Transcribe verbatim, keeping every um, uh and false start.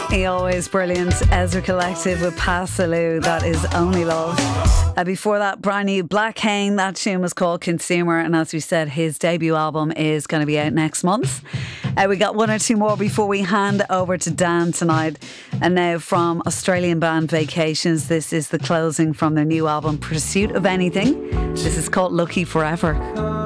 He always brilliant. Ezra Collective with Passaloo. That is Only Love. Uh, before that, brand new Black Cane. That tune was called Consumer. And as we said, his debut album is going to be out next month. Uh, we got one or two more before we hand over to Dan tonight. And now from Australian band Vacations, this is the closing from their new album, Pursuit of Anything. This is called Lucky Forever.